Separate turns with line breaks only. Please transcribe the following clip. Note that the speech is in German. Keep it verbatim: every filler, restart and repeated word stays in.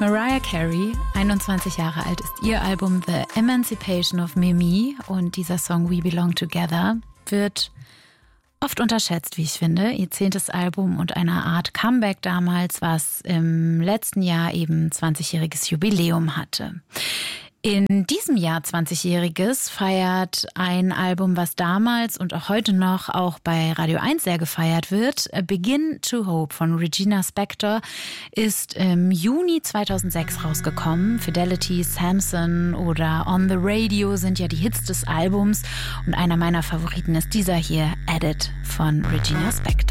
Mariah Carey, einundzwanzig Jahre alt, ist ihr Album The Emancipation of Mimi und dieser Song We Belong Together wird oft unterschätzt, wie ich finde. Ihr zehntes Album und eine Art Comeback damals, was im letzten Jahr eben zwanzigjähriges Jubiläum hatte. In diesem Jahr zwanzigjähriges feiert ein Album, was damals und auch heute noch auch bei Radio eins sehr gefeiert wird. Begin to Hope von Regina Spektor ist im Juni zweitausendsechs rausgekommen. Fidelity, Samson oder On the Radio sind ja die Hits des Albums und einer meiner Favoriten ist dieser hier, Edit von Regina Spektor.